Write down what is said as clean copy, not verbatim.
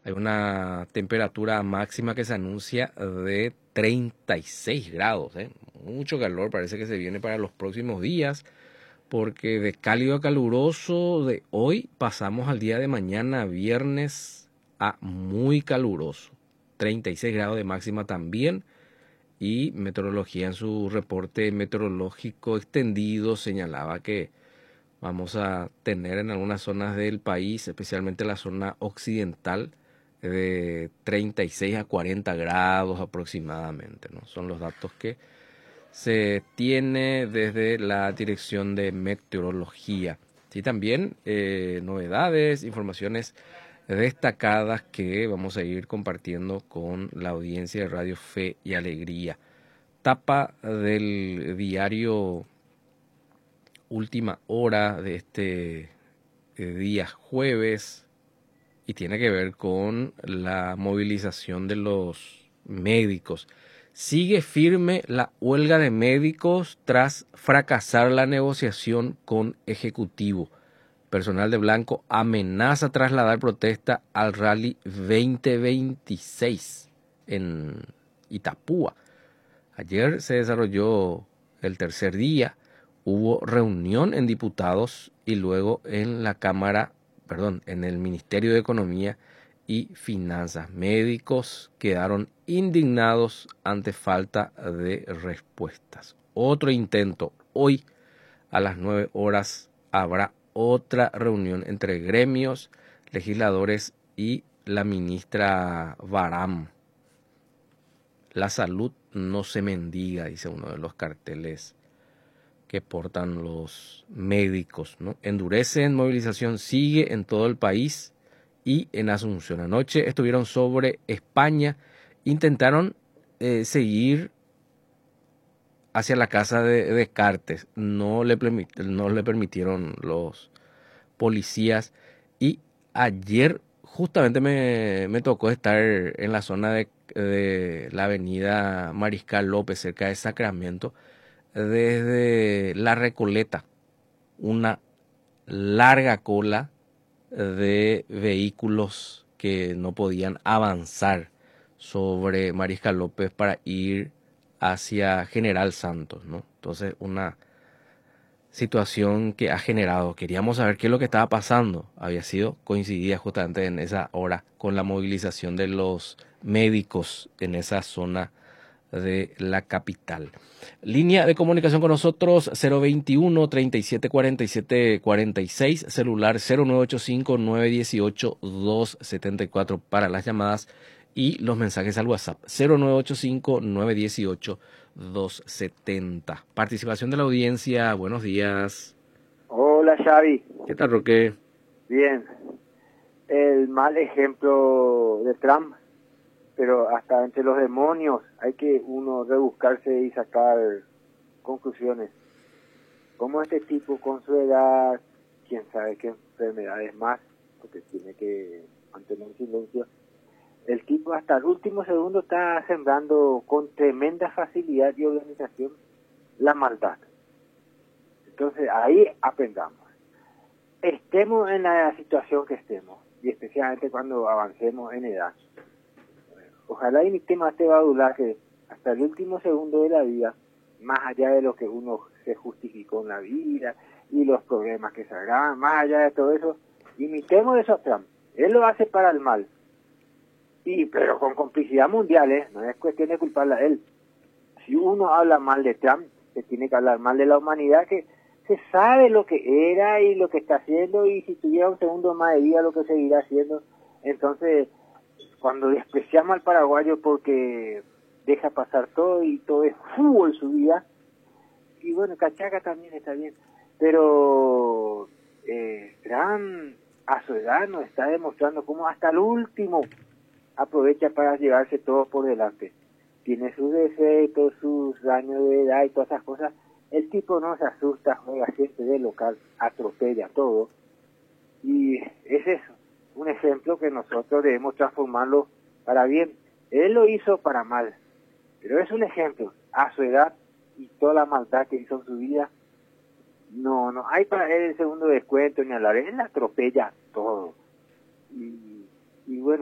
Hay una temperatura máxima que se anuncia de 36 grados, ¿eh? Mucho calor, parece que se viene para los próximos días, porque de cálido a caluroso de hoy pasamos al día de mañana, viernes, a muy caluroso. 36 grados de máxima también. Y Meteorología en su reporte meteorológico extendido señalaba que vamos a tener en algunas zonas del país, especialmente la zona occidental, de 36 a 40 grados aproximadamente, ¿no? Son los datos que se tiene desde la Dirección de Meteorología. Sí, también novedades, informaciones destacadas que vamos a ir compartiendo con la audiencia de Radio Fe y Alegría. Tapa del diario Última Hora de este día jueves y tiene que ver con la movilización de los médicos. Sigue firme la huelga de médicos tras fracasar la negociación con Ejecutivo. Personal de Blanco amenaza trasladar protesta al Rally 2026 en Itapúa. Ayer se desarrolló el tercer día, hubo reunión en diputados y luego en la en el Ministerio de Economía y Finanzas. Médicos quedaron indignados ante falta de respuestas. Otro intento. Hoy a las 9 horas habrá otra reunión entre gremios, legisladores y la ministra Baram. La salud no se mendiga, dice uno de los carteles que portan los médicos, ¿no? Endurecen, movilización sigue en todo el país y en Asunción. Anoche estuvieron sobre España, intentaron seguir hacia la casa de Descartes, no le permitieron los policías y ayer justamente me tocó estar en la zona de la avenida Mariscal López, cerca de Sacramento, desde La Recoleta, una larga cola de vehículos que no podían avanzar sobre Mariscal López para ir hacia General Santos, ¿no? Entonces, una situación que ha generado, queríamos saber qué es lo que estaba pasando, había sido coincidida justamente en esa hora con la movilización de los médicos en esa zona de la capital. Línea de comunicación con nosotros 021 37 47 46, celular 0985 918 274 para las llamadas y los mensajes al WhatsApp 0985 918 270. Participación de la audiencia, buenos días. Hola Xavi, ¿Qué tal, Roque? bien. El mal ejemplo de Trump, pero hasta entre los demonios hay que uno rebuscarse y sacar conclusiones. Como este tipo con su edad, quién sabe qué enfermedades más, porque tiene que mantener silencio. El tipo hasta el último segundo está sembrando con tremenda facilidad y organización la maldad. Entonces ahí aprendamos. Estemos en la situación que estemos, y especialmente cuando avancemos en edad. Ojalá y mi tema te va a durar que hasta el último segundo de la vida, más allá de lo que uno se justificó en la vida y los problemas que se agravan, más allá de todo eso, imitemos eso a Trump. Él lo hace para el mal, pero con complicidad mundial, no es cuestión de culparle a él. Si uno habla mal de Trump, se tiene que hablar mal de la humanidad, que se sabe lo que era y lo que está haciendo, y si tuviera un segundo más de vida lo que seguirá haciendo. Entonces, cuando despreciamos al paraguayo porque deja pasar todo y todo es fútbol su vida, y bueno, cachaca también está bien, pero Trump a su edad nos está demostrando cómo hasta el último aprovecha para llevarse todo por delante. Tiene sus defectos, sus daños de edad y todas esas cosas. El tipo no se asusta, juega siempre de local, atropella todo, y es eso, un ejemplo que nosotros debemos transformarlo para bien. Él lo hizo para mal, pero es un ejemplo a su edad y toda la maldad que hizo en su vida. No hay para él el segundo descuento ni hablar, él atropella todo. Y bueno,